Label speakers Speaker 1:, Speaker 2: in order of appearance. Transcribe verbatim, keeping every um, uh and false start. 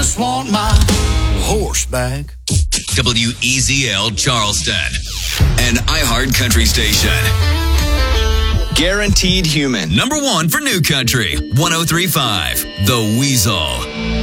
Speaker 1: just want my horse back.
Speaker 2: W E Z L Charleston, an iHeart Country station.
Speaker 3: Guaranteed human.
Speaker 2: Number one for New Country, one oh three point five, The Weasel.